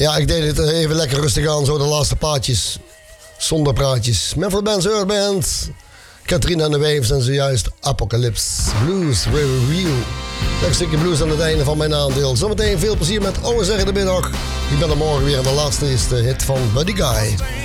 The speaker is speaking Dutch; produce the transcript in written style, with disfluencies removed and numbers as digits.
Ja, ik deed het even lekker rustig aan, zo de laatste paadjes. Zonder praatjes. Manfred Mann's Earth Band. Katrina and the Waves en zojuist Apocalypse Blues Review. Lekker stukje blues aan het einde van mijn aandeel. Zometeen veel plezier met Ouwe Zeggen de Middag. Ik ben er morgen weer en de laatste is de hit van Buddy Guy.